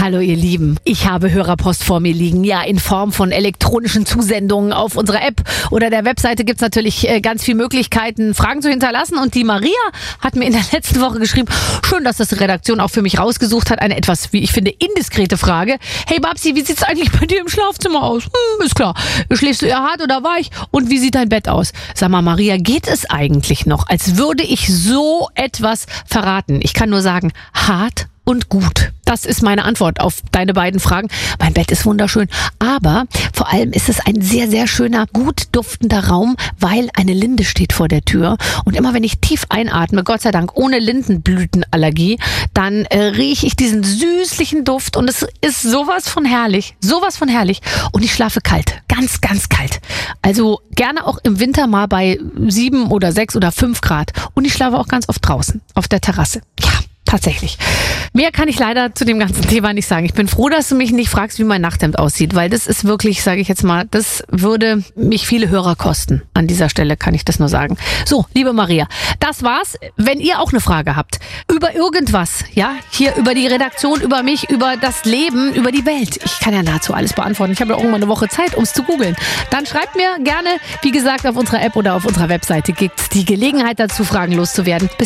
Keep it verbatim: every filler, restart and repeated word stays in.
Hallo ihr Lieben, ich habe Hörerpost vor mir liegen, ja in Form von elektronischen Zusendungen auf unserer App oder der Webseite gibt es natürlich äh, ganz viele Möglichkeiten, Fragen zu hinterlassen und die Maria hat mir in der letzten Woche geschrieben, schön, dass das die Redaktion auch für mich rausgesucht hat, eine etwas, wie ich finde, indiskrete Frage. Hey Babsi, wie sieht's eigentlich bei dir im Schlafzimmer aus? Hm, ist klar, schläfst du eher hart oder weich und wie sieht dein Bett aus? Sag mal Maria, geht es eigentlich noch, als würde ich so etwas verraten? Ich kann nur sagen, hart und gut. Das ist meine Antwort auf deine beiden Fragen. Mein Bett ist wunderschön, aber vor allem ist es ein sehr, sehr schöner, gut duftender Raum, weil eine Linde steht vor der Tür. Und immer wenn ich tief einatme, Gott sei Dank ohne Lindenblütenallergie, dann äh, rieche ich diesen süßlichen Duft und es ist sowas von herrlich, sowas von herrlich. Und ich schlafe kalt, ganz, ganz kalt. Also gerne auch im Winter mal bei sieben oder sechs oder fünf Grad. Und ich schlafe auch ganz oft draußen, auf der Terrasse. Ja. Tatsächlich. Mehr kann ich leider zu dem ganzen Thema nicht sagen. Ich bin froh, dass du mich nicht fragst, wie mein Nachthemd aussieht, weil das ist wirklich, sage ich jetzt mal, das würde mich viele Hörer kosten. An dieser Stelle kann ich das nur sagen. So, liebe Maria, das war's. Wenn ihr auch eine Frage habt über irgendwas, ja, hier über die Redaktion, über mich, über das Leben, über die Welt. Ich kann ja nahezu alles beantworten. Ich habe ja auch immer eine Woche Zeit, um es zu googeln. Dann schreibt mir gerne, wie gesagt, auf unserer App oder auf unserer Webseite gibt's die Gelegenheit dazu, Fragen loszuwerden. Bis